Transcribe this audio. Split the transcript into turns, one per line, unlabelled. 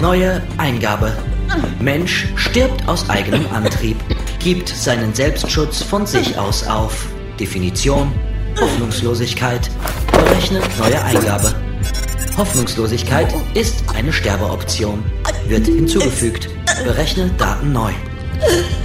Neue Eingabe. Mensch stirbt aus eigenem Antrieb, gibt seinen Selbstschutz von sich aus auf. Definition: Hoffnungslosigkeit. Berechne neue Eingabe. Hoffnungslosigkeit ist eine Sterbeoption. Wird hinzugefügt. Berechne Daten neu.